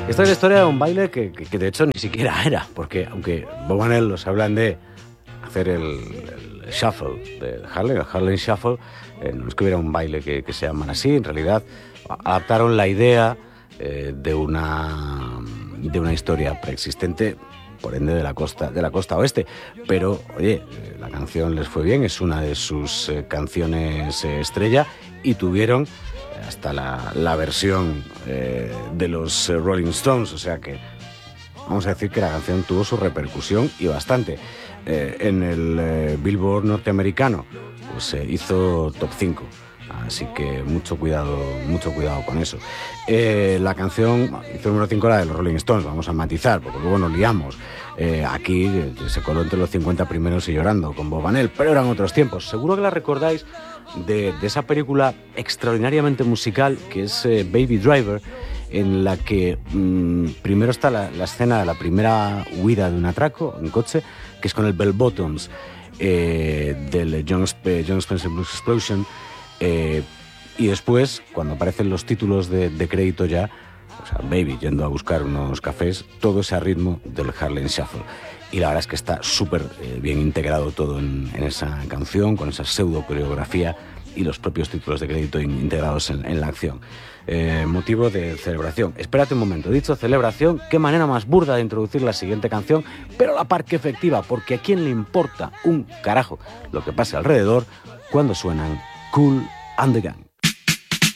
Esta es la historia de un baile que de hecho ni siquiera era, porque aunque Bob Manel los hablan de hacer el shuffle de Harlem, el Harlem Shuffle, no es que hubiera un baile que se llaman así, en realidad adaptaron la idea de una historia preexistente, por ende de la costa oeste, pero oye, la canción les fue bien, es una de sus canciones estrella, y tuvieron hasta la versión de los Rolling Stones, o sea que vamos a decir que la canción tuvo su repercusión y bastante. En el Billboard norteamericano pues hizo top 5, así que mucho cuidado con eso. La canción hizo número 5, la de los Rolling Stones, vamos a matizar porque luego nos liamos. Aquí se coló entre los 50 primeros y llorando con Bob Manel, pero eran otros tiempos. Seguro que la recordáis de esa película extraordinariamente musical que es Baby Driver, en la que primero está la escena de la primera huida de un atraco en coche, que es con el Bell Bottoms del John Spencer Blues Explosion, y después, cuando aparecen los títulos de crédito ya, o sea, Baby yendo a buscar unos cafés, todo ese ritmo del Harlem Shuffle. Y la verdad es que está súper bien integrado todo en esa canción, con esa pseudo coreografía y los propios títulos de crédito integrados en la acción. Motivo de celebración. Espérate un momento, dicho celebración, qué manera más burda de introducir la siguiente canción, pero a la par que efectiva, porque a quién le importa un carajo lo que pase alrededor cuando suenan Kool and the Gang.